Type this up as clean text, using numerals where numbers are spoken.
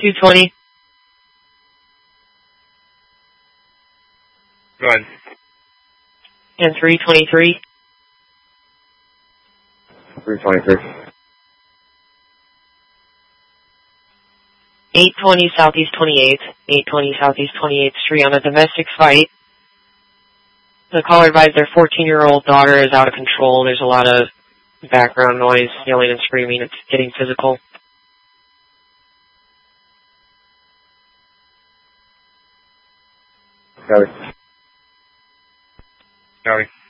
220. Go ahead. And 323. 323. 820 Southeast 28th. 820 Southeast 28th Street on a domestic fight. The caller advised their 14-year-old daughter is out of control. There's a lot of background noise, yelling and screaming. It's getting physical. Copy. Copy.